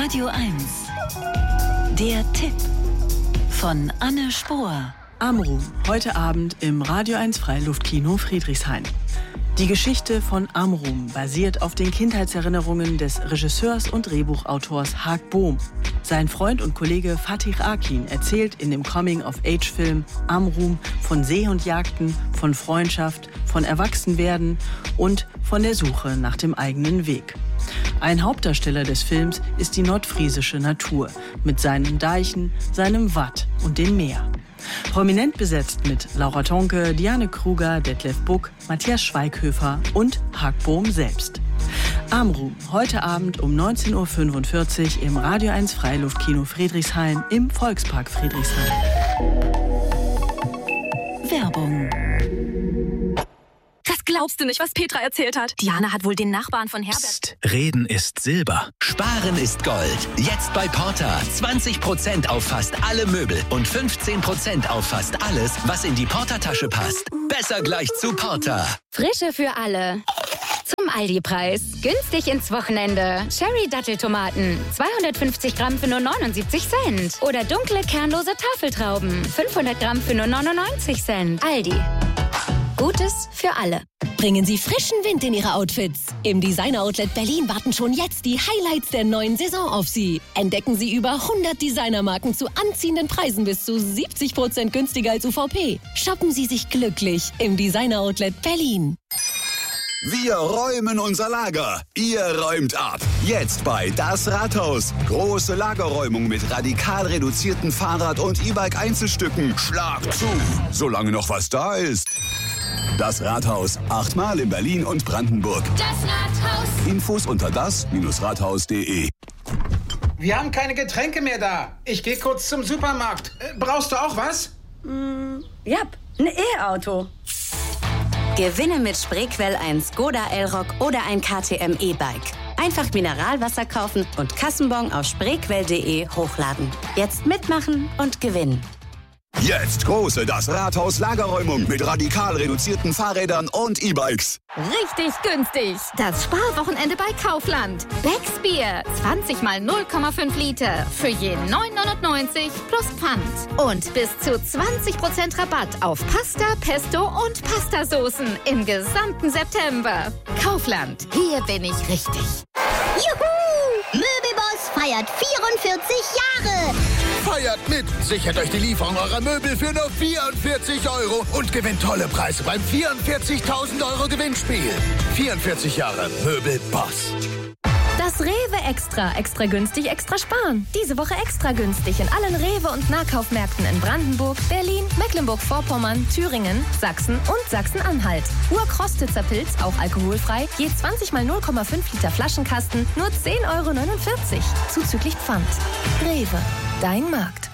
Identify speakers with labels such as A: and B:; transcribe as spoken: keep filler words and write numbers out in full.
A: Radio eins. Der Tipp von Anne Spohr.
B: Amrum, heute Abend im Radio eins Freiluftkino Friedrichshain. Die Geschichte von Amrum basiert auf den Kindheitserinnerungen des Regisseurs und Drehbuchautors Haak Bohm. Sein Freund und Kollege Fatih Akin erzählt in dem Coming-of-Age-Film Amrum von Seehundjagden, von Freundschaft, von Erwachsenwerden und von der Suche nach dem eigenen Weg. Ein Hauptdarsteller des Films ist die nordfriesische Natur mit seinen Deichen, seinem Watt und dem Meer. Prominent besetzt mit Laura Tonke, Diane Kruger, Detlef Buck, Matthias Schweighöfer und Haak Bohm selbst. Amrum, heute Abend um neunzehn Uhr fünfundvierzig im Radio eins Freiluftkino Friedrichshain im Volkspark Friedrichshain.
A: Werbung.
C: Das glaubst du nicht, was Petra erzählt hat. Diana hat wohl den Nachbarn von Herbert...
D: Psst, reden ist Silber. Sparen ist Gold. Jetzt bei Porta. zwanzig Prozent auf fast alle Möbel und fünfzehn Prozent auf fast alles, was in die Porta-Tasche passt. Besser gleich zu Porta.
E: Frische für alle. Zum Aldi-Preis. Günstig ins Wochenende. Cherry-Datteltomaten. zweihundertfünfzig Gramm für nur neunundsiebzig Cent. Oder dunkle, kernlose Tafeltrauben. fünfhundert Gramm für nur neunundneunzig Cent. Aldi. Gutes für alle.
F: Bringen Sie frischen Wind in Ihre Outfits. Im Designer Outlet Berlin warten schon jetzt die Highlights der neuen Saison auf Sie. Entdecken Sie über hundert Designermarken zu anziehenden Preisen bis zu siebzig Prozent günstiger als U V P. Shoppen Sie sich glücklich im Designer Outlet Berlin.
G: Wir räumen unser Lager. Ihr räumt ab. Jetzt bei Das Rathaus. Große Lagerräumung mit radikal reduzierten Fahrrad- und E-Bike-Einzelstücken. Schlag zu, solange noch was da ist. Das Rathaus. Achtmal in Berlin und Brandenburg.
E: Das Rathaus.
G: Infos unter das Rathaus punkt de.
H: Wir haben keine Getränke mehr da. Ich gehe kurz zum Supermarkt. Äh, brauchst du auch was?
I: Mm, ja, ein E-Auto.
J: Gewinne mit Spreequell ein Skoda Elrock oder ein K T M E-Bike. Einfach Mineralwasser kaufen und Kassenbon auf spreequell punkt de hochladen. Jetzt mitmachen und gewinnen.
G: Jetzt große Das Rathaus Lagerräumung mit radikal reduzierten Fahrrädern und E-Bikes.
E: Richtig günstig. Das Sparwochenende bei Kaufland. Becks Bier. zwanzig mal null Komma fünf Liter. Für jeden neun neunundneunzig plus Pfand. Und bis zu zwanzig Prozent Rabatt auf Pasta, Pesto und Pastasoßen im gesamten September. Kaufland. Hier bin ich richtig.
K: Juhu! Möbelboss feiert vierundvierzig Jahre.
L: Feiert mit! Sichert euch die Lieferung eurer Möbel für nur vierundvierzig Euro und gewinnt tolle Preise beim vierundvierzigtausend Euro Gewinnspiel. vierundvierzig Jahre Möbelboss.
C: Das Rewe Extra. Extra günstig, extra sparen. Diese Woche extra günstig in allen Rewe- und Nahkaufmärkten in Brandenburg, Berlin, Mecklenburg-Vorpommern, Thüringen, Sachsen und Sachsen-Anhalt. Urkrostitzer Pilz, auch alkoholfrei, je zwanzig mal null Komma fünf Liter Flaschenkasten, nur zehn Euro neunundvierzig. Zuzüglich Pfand. Rewe. Dein Markt.